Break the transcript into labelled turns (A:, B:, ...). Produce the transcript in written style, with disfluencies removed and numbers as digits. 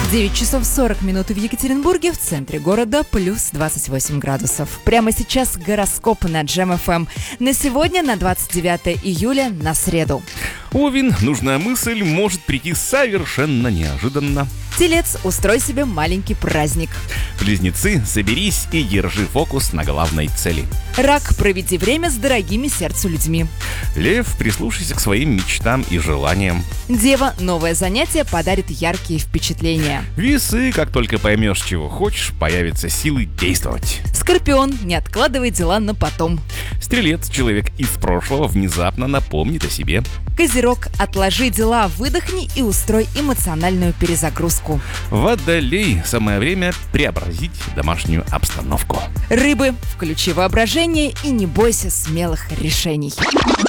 A: 9 часов 40 минут в Екатеринбурге, в центре города плюс 28 градусов. Прямо сейчас гороскоп на Джем ФМ. На сегодня, на 29 июля, на среду.
B: Овен, нужная мысль может прийти совершенно неожиданно.
A: Телец, устрой себе маленький праздник.
B: Близнецы, соберись и держи фокус на главной цели.
A: Рак, проведи время с дорогими сердцу людьми.
B: Лев, прислушайся к своим мечтам и желаниям.
A: Дева, новое занятие подарит яркие впечатления.
B: Весы, как только поймешь, чего хочешь, появятся силы действовать.
A: Скорпион, не откладывай дела на потом.
B: Стрелец, человек из прошлого, внезапно напомнит о себе.
A: Козерог, отложи дела, выдохни и устрой эмоциональную перезагрузку.
B: Водолей, самое время преобразить домашнюю обстановку.
A: Рыбы, включи воображение и не бойся смелых решений.